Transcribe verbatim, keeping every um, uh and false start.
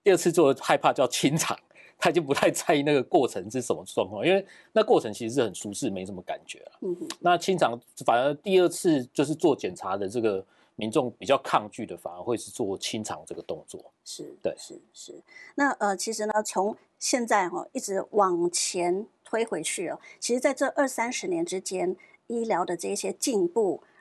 第二次做害怕叫清肠，他已经不太在意那个过程是什么状况，因为那过程其实是很舒适，没什么感觉啊。嗯、那清肠反而第二次就是做检查的这个民众比较抗拒的，反而会是做清肠这个动作。 是， 对， 是是。那呃，其实呢，从现在哈、哦、一直往前推回去哦，其实在这二三十年之间，医疗的这些进步。